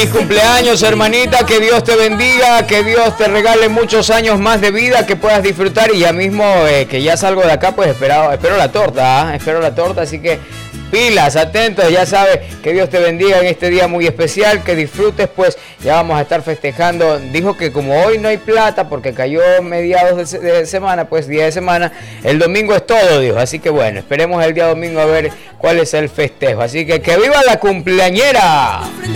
Feliz cumpleaños, hermanita, que Dios te bendiga, que Dios te regale muchos años más de vida, que puedas disfrutar y ya mismo que ya salgo de acá, pues espero la torta, espero la torta, así que pilas, atentos, ya sabes, que Dios te bendiga en este día muy especial, que disfrutes, pues ya vamos a estar festejando. Dijo que como hoy no hay plata porque cayó mediados de semana, pues día de semana, el domingo es todo, dijo, así que bueno, esperemos el día domingo a ver cuál es el festejo, así que viva la cumpleañera.